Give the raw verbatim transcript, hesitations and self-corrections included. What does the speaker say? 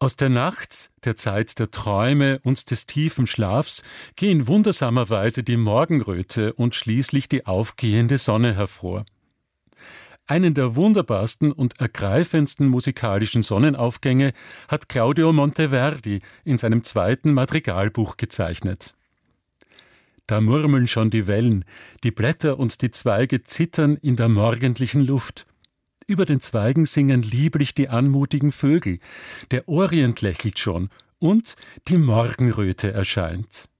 Aus der Nacht, der Zeit der Träume und des tiefen Schlafs, gehen wundersamerweise die Morgenröte und schließlich die aufgehende Sonne hervor. Einen der wunderbarsten und ergreifendsten musikalischen Sonnenaufgänge hat Claudio Monteverdi in seinem zweiten Madrigalbuch gezeichnet. Da murmeln schon die Wellen, die Blätter und die Zweige zittern in der morgendlichen Luft. Über den Zweigen singen lieblich die anmutigen Vögel, der Orient lächelt schon und die Morgenröte erscheint.